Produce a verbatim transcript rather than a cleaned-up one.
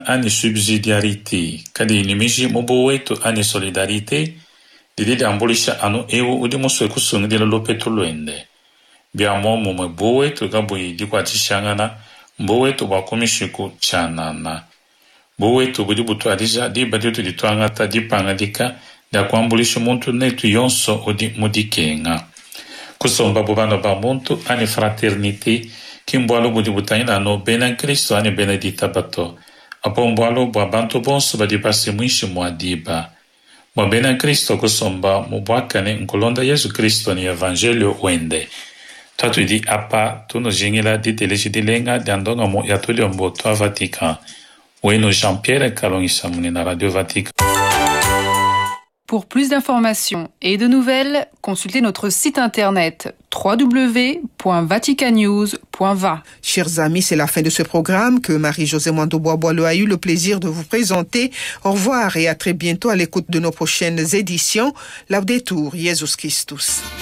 Ani subsidiarité, kadi nimiji mobo wetu ani solidarité, didi ambulisha anu ewu udi musu ekusungi dila lopetu luende. Bia momo mbo wetu gabuyi dikwa tishangana, mbo wetu wakumishiku chanana. Mbo wetu budi butu adija di badiutu di tuangata di pangadika, da kuambulisha muntu netu yonso udi mudikenga. Kusomba bubano ba muntu ani fraternité, kimboalo budi butaina no bena Kristo ani benedita bato. Apomboalo bwa bantu bonso badi pasi mwishi mwadiba. Mwa bena Kristo kusomba mubwakane nkulonda Yesu Kristo ni evangelio wende. Tatu di apa tuno jingila di teleji di lenga di andonga mo yatuli ombo toa Vatican. Weno Jean-Pierre Kalongisa muni na Radio Vatican. Pour plus d'informations et de nouvelles, consultez notre site internet w w w point vatican news point v a. Chers amis, c'est la fin de ce programme que Marie-Josée Mwando-Bois-Boileau a eu le plaisir de vous présenter. Au revoir et à très bientôt à l'écoute de nos prochaines éditions. Laudetur Jesus Christus.